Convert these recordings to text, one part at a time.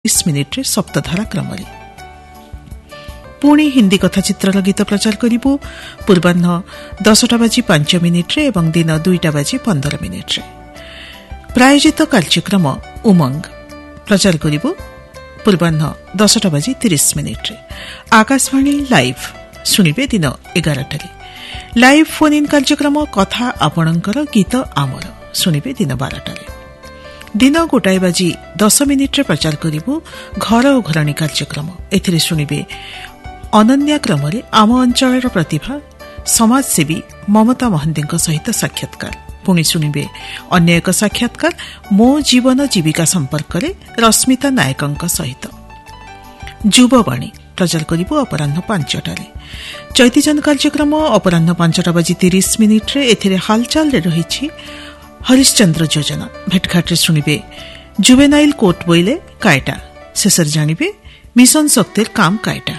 मिनिट्रे सप्तधारा क्रमरे पुणी हिंदी कथाचित्रर गीत प्रचार करिबु पूर्वाह्न 10:05 एवं दिन 2:15 प्रायोजित कार्यक्रम उमंग प्रचार करिबु पूर्वाह्न 10:30 आकाशवाणी लाइव शुणिबे दिन 11 लाइव फोन इन कार्यक्रम कथा आपणकर गीत आमर शुणिबे दिन 12 दिन 1:10 प्रचार करिबु घर और घरणी कार्यक्रम एथिरे शुणिबे अनन्या क्रमरे आम अंचलर प्रतिभा समाजसेवी ममता महांती सहित साक्षात्कार पुणी शुणिबे अन्य एक साक्षात्कार मो जीवन जीविका संपर्क में रश्मिता नायक सहित युववाणी प्रचार करिबु अपराह्न 5 चैतीजन कार्यक्रम अपराह्न 5:30 एथिरे हालचाल रही हरिश्चंद्र योजना भेटघाट शुणिबे जुवेनाइल कोर्ट बोइले कायटा शेषर जानिबे मिशन शक्तिर काम कायटा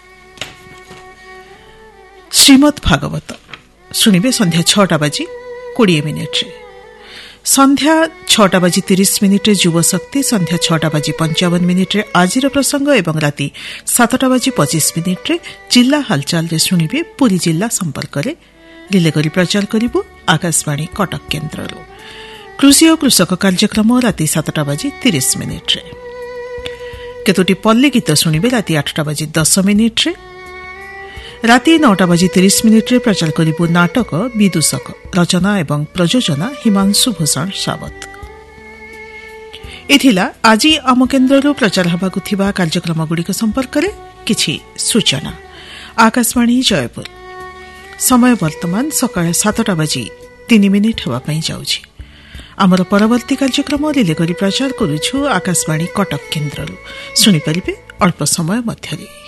श्रीमद भागवत शुणिबे संध्या 6:20 संध्या 6:30 युव शक्ति संध्या 6:55 आजिर प्रसंग एवं राति 7:25 जिला हालचाल रे शुणिबे पुरी जिला संपर्क रे रिले करी प्रचार करिबु आकाशवाणी कटक केन्द्र कृषि और कृषक कार्यक्रम राति 7:30 केतोटी पल्ली गीत शुणिबे राति 8:10 राति 9:30 प्रचार करिबु नाटक विदूषक रचना एवं प्रयोजना हिमांशु भूषण सावत एथिला आजी आम केन्द्रରୁ प्रचार हेबाकु थिबा कार्यक्रमगुड़िक संपर्क रे किछि सूचना आकाशवाणी जयपुर समय वर्तमान सकाळ 7:03 हेबा पई जाउछि आमर परवर्ती कार्यक्रम रिले करी प्रचार करूछु आकाशवाणी कटक केन्द्रରୁ सुनि परिबे अल्प समय मध्यरे।